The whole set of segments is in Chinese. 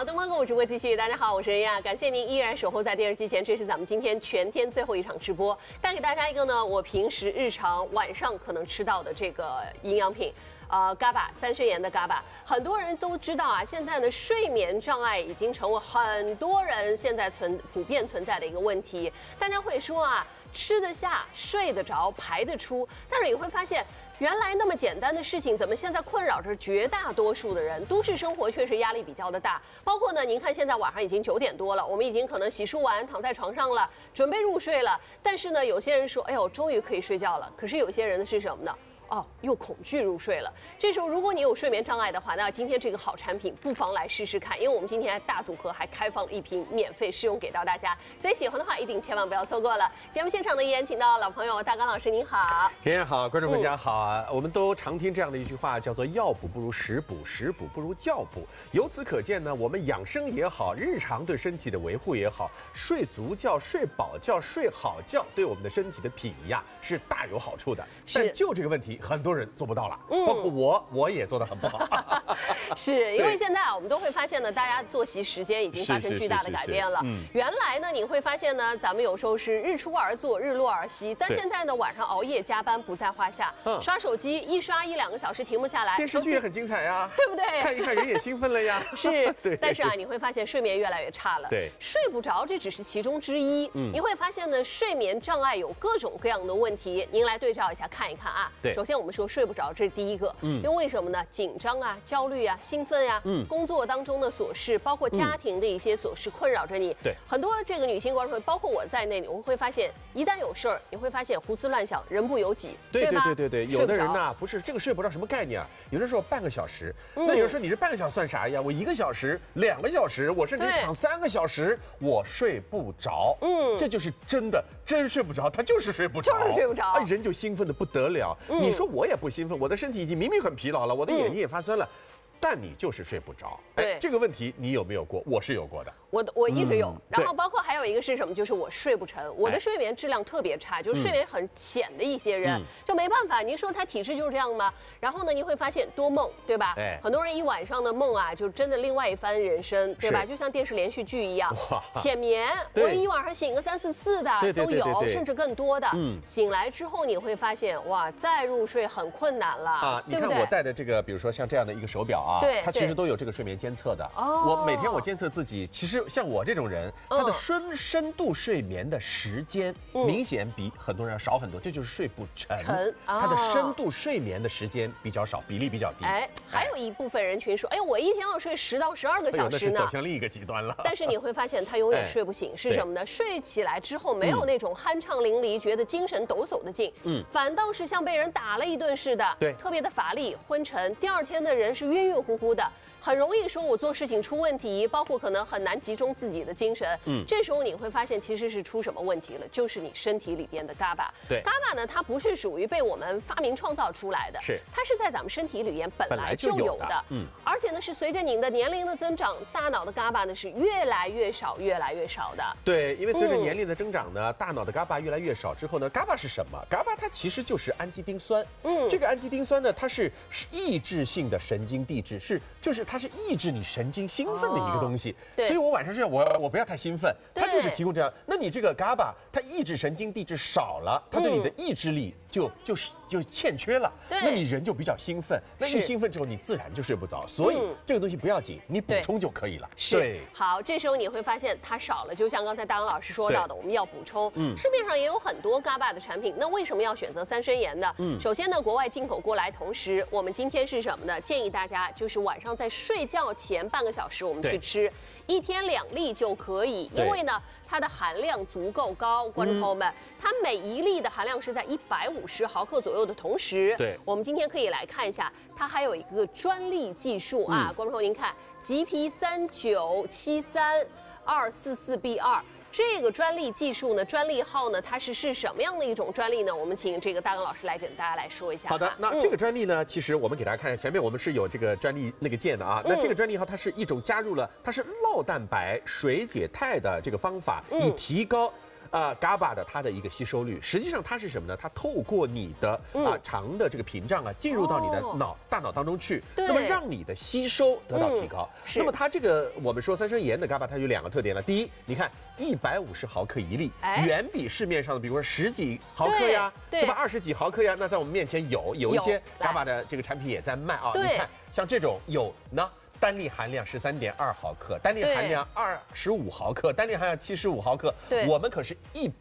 东方购物直播继续，大家好，我是恩亚，感谢您依然守候在电视机前，这是咱们今天全天最后一场直播，带给大家一个呢，我平时日常晚上可能吃到的这个营养品。GABA 3升盐的 GABA， 很多人都知道啊，现在的睡眠障碍已经成为很多人现在普遍存在的一个问题。大家会说啊，吃得下、睡得着、排得出，但是你会发现，原来那么简单的事情，怎么现在困扰着绝大多数的人？都市生活确实压力比较的大，包括呢，您看现在晚上已经9点多了，我们已经可能洗漱完，躺在床上了，准备入睡了。但是呢，有些人说，哎呦，终于可以睡觉了。可是有些人呢是什么呢？又恐惧入睡了。这时候，如果你有睡眠障碍的话，那今天这个好产品不妨来试试看，因为我们今天大组合还开放了1瓶免费试用给到大家，所以喜欢的话一定千万不要错过了。节目现场呢依然请到老朋友大刚老师，您好。 田燕好，观众朋友大家好啊！我们都常听这样的一句话，叫做药补不如食补，食补不如教补。由此可见呢，我们养生也好，日常对身体的维护也好，睡足觉、睡饱觉、睡好觉，对我们的身体的脾胃呀是大有好处的。但就这个问题，很多人做不到了，包括我也做得很不好。 是因为现在我们都会发现呢，大家作息时间已经发生巨大的改变了。原来呢，你会发现呢，咱们有时候是日出而作，日落而息，但现在呢，晚上熬夜加班不在话下，刷手机一刷1-2个小时停不下来。 电视剧也很精彩呀， 对不对？ 看一看人也兴奋了呀。 是， 对。 但是啊，你会发现睡眠越来越差了。 对， 睡不着这只是其中之一。你会发现呢，睡眠障碍有各种各样的问题，您来对照一下看一看啊。 对， 首先我们说睡不着，这是第一个。因为什么呢？紧张啊、焦虑啊、兴奋啊，工作当中的琐事，包括家庭的一些琐事困扰着你。 对， 很多这个女性观众，包括我在内，你会发现，一旦有事儿，你会发现胡思乱想，人不由己，对吧？ 对，有的人呢不是这个睡不着什么概念啊，有的时候半个小时，那有人说你这半个小时算啥呀？我1个小时、2个小时，我甚至躺3个小时，我睡不着。这就是真睡不着，他就是睡不着， 就是睡不着， 人就兴奋的不得了。你说我也不兴奋，我的身体已经明明很疲劳了，我的眼睛也发酸了。但你就是睡不着， 对这个问题你有没有过？我是有过的， 我一直有。然后包括还有一个是什么？就是我睡不沉，我的睡眠质量特别差，就是睡眠很浅的一些人就没办法。您说他体质就是这样吗？然后呢，你会发现多梦，对吧？很多人一晚上的梦啊，就真的另外一番人生，对吧？就像电视连续剧一样，浅眠，我一晚上醒个3、4次的都有，甚至更多的。醒来之后你会发现，哇，再入睡很困难了啊！ 你看我戴的这个，比如说像这样的一个手表啊。它其实都有这个睡眠监测的。我每天我监测自己，其实像我这种人，他的深度睡眠的时间明显比很多人要少很多，这就是睡不沉。他的深度睡眠的时间比较少，比例比较低。 还有一部分人群说，我一天要睡10到12个小时呢， 那是走向另一个极端了。 但是你会发现他永远睡不醒，是什么呢？睡起来之后没有那种酣畅淋漓，觉得精神抖擞的劲，反倒是像被人打了一顿似的，特别的乏力、昏沉。第2天的人是晕晕乎乎的，很容易说我做事情出问题，包括可能很难集中自己的精神。这时候你会发现其实是出什么问题了，就是你身体里边的 GABA。对 ，GABA 呢，它不是属于被我们发明创造出来的，它是在咱们身体里边本来就有的。而且呢，是随着你的年龄的增长，大脑的 GABA 呢是越来越少，越来越少的。 对，因为随着年龄的增长呢，大脑的 GABA 越来越少之后呢 ，GABA 是什么 ？GABA 它其实就是氨基丁酸。这个氨基丁酸呢，它是抑制性的神经递质，它是抑制你神经兴奋的一个东西。所以我晚上睡觉我不要太兴奋，它就是提供这样。那你这个 GABA 它抑制神经递质少了，它对你的意志力就欠缺了，那你人就比较兴奋，那一兴奋之后你自然就睡不着。所以这个东西不要紧，你补充就可以了。 对，好，这时候你会发现它少了，就像刚才大刚老师说到的，我们要补充。市面上也有很多 GABA 的产品，那为什么要选择3升盐呢？首先呢，国外进口过来，同时我们今天是什么呢？建议大家就是晚上在睡觉前半个小时我们去吃，1天2粒就可以，因为呢它的含量足够高，观众朋友们，它每1粒的含量是在150毫克左右的同时，我们今天可以来看一下，它还有一个专利技术啊，观众朋友您看 GP3973244B2。这个专利技术呢，专利号呢，它是什么样的一种专利呢？我们请这个大刚老师来给大家来说一下。 好的，那这个专利呢，其实我们给大家看，前面我们是有这个专利那个键的啊。那这个专利号它是一种加入了它是酪蛋白水解肽的这个方法，以提高 GABA 的它的一个吸收率，实际上它是什么呢？它透过你的肠的这个屏障啊，进入到你的大脑当中去，那么让你的吸收得到提高。那么它这个我们说三生盐的 GABA 它有2个特点了。第一，你看150毫克1粒，远比市面上的比如说10几毫克呀，对吧？20几毫克呀，那在我们面前有一些 GABA 的这个产品也在卖啊。你看像这种有呢。单粒含量13.2毫克，单粒含量25毫克，单粒含量75毫克，我们可是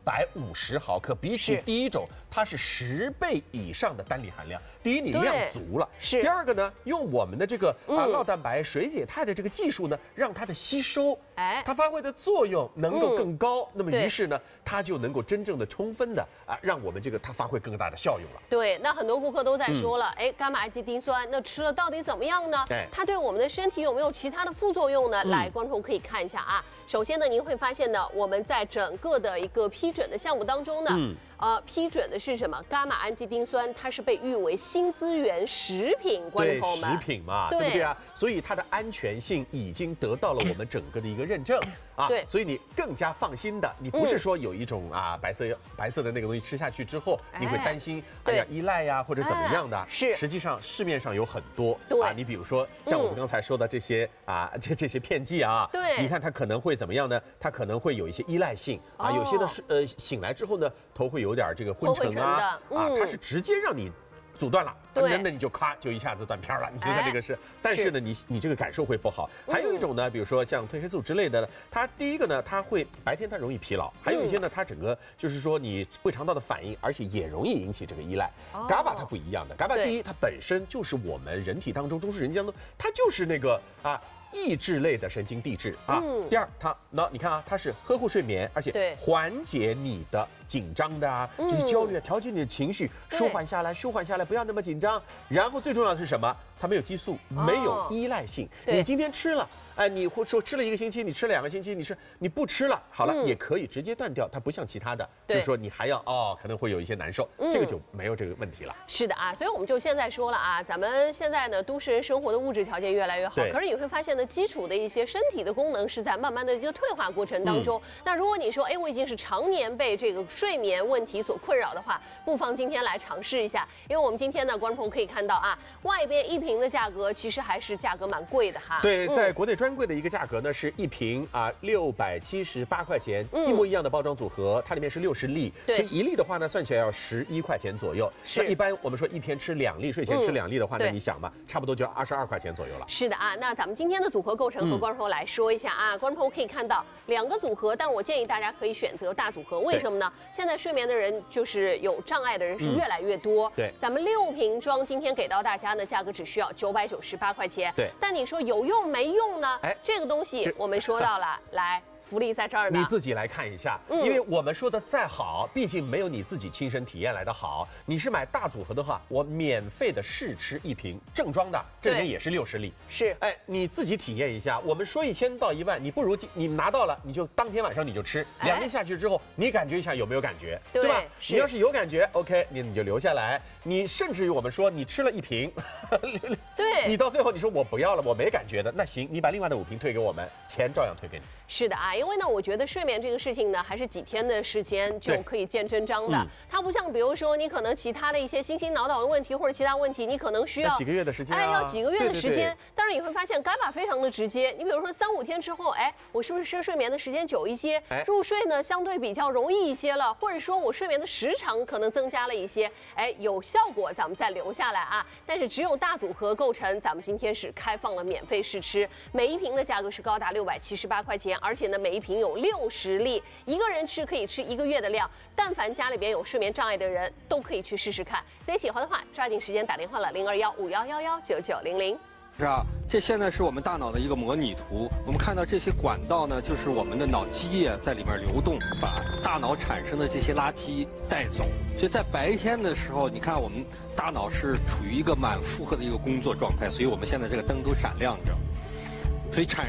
150毫克，比起第一种它是10倍以上的单粒含量。第一，你量足了；第二个呢，用我们的这个酪蛋白水解肽的这个技术呢，让它的吸收，它发挥的作用能够更高。那么于是呢，它就能够真正的充分的让我们这个它发挥更大的效用了。 对，那很多顾客都在说了，伽马氨基丁酸，那吃了到底怎么样呢？它对我们的身体有没有其他的副作用呢？来，观众可以看一下啊。首先呢，您会发现呢，我们在整个的一个批准的项目当中呢，批准的是什么？伽马氨基丁酸，它是被誉为新资源食品，观众朋友们， 食品嘛，对不对啊？所以它的安全性已经得到了我们整个的一个认证啊，所以你更加放心的，你不是说有一种白色的那个东西吃下去之后，你会担心依赖呀或者怎么样的，实际上市面上有很多你比如说像我们刚才说的这些这些片剂啊，你看它可能会怎么样呢？它可能会有一些依赖性有些的是醒来之后呢，头会有点这个昏沉它是直接让你阻断了，那你就咔就一下子断片了，你就在这个是，但是呢，你这个感受会不好。还有一种呢，比如说像褪黑素之类的，它第一个呢，它会白天它容易疲劳，还有一些呢，它整个就是说你胃肠道的反应，而且也容易引起这个依赖。GABA 它不一样的，GABA第一它本身就是我们人体当中中枢神经当中，它就是那个抑制类的神经递质第二，你看它是呵护睡眠，而且缓解你的紧张的这些焦虑调节你的情绪，舒缓下来，不要那么紧张。然后最重要的是什么？它没有激素，没有依赖性。你今天吃了，你或说吃了1个星期，你吃了2个星期，你不吃了，好了，也可以直接断掉。它不像其他的，就是说你还要可能会有一些难受，这个就没有这个问题了。 是的所以我们就现在说了咱们现在呢，都市人生活的物质条件越来越好，可是你会发现呢，基础的一些身体的功能是在慢慢的一个退化过程当中。那如果你说，我已经是常年被这个睡眠问题所困扰的话，不妨今天来尝试一下，因为我们今天呢，观众朋友可以看到外边1瓶的价格其实还是价格蛮贵的对，在国内专柜的一个价格呢是1瓶678块钱，一模一样的包装组合，它里面是60粒，所以1粒的话呢，算起来要11块钱左右。那一般我们说一天吃2粒，睡前吃2粒的话，那你想嘛，差不多就22块钱左右了。 是的那咱们今天的组合构成和观众朋友来说一下观众朋友可以看到2个组合，但我建议大家可以选择大组合，为什么呢？现在睡眠的人就是有障碍的人是越来越多。咱们6瓶装今天给到大家呢，价格只需要998块钱。但你说有用没用呢？这个东西我们说到了，来。福利在这儿呢， 你自己来看一下，因为我们说的再好，毕竟没有你自己亲身体验来的好。你是买大组合的话，我免费的试吃1瓶正装的，这里面也是60粒。你自己体验一下。我们说1000到1万，你不如你拿到了，你就当天晚上你就吃，2粒下去之后，你感觉一下有没有感觉，对吧？你要是有感觉 ，OK， 你就留下来。你甚至于我们说你吃了1瓶，你到最后你说我不要了，我没感觉的，那行，你把另外的5瓶退给我们，钱照样退给你。 是的因为呢，我觉得睡眠这个事情呢，还是几天的时间就可以见真章的。它不像比如说你可能其他的一些心脑的问题或者其他问题，你可能需要几个月的时间要几个月的时间。但是你会发现GABA非常的直接，你比如说3、5天之后，我是不是睡眠的时间久一些，入睡呢相对比较容易一些了，或者说我睡眠的时长可能增加了一些，有效果咱们再留下来但是只有大组合构成，咱们今天是开放了免费试吃，每1瓶的价格是高达678块钱，而且呢每1瓶有60粒，1个人吃可以吃1个月的量。但凡家里边有睡眠障碍的人都可以去试试看。所以喜欢的话，抓紧时间打电话了，0215119900。 这现在是我们大脑的一个模拟图。我们看到这些管道呢，就是我们的脑积液在里面流动，把大脑产生的这些垃圾带走。所以在白天的时候，你看我们大脑是处于一个满负荷的一个工作状态，所以我们现在这个灯都闪亮着，所以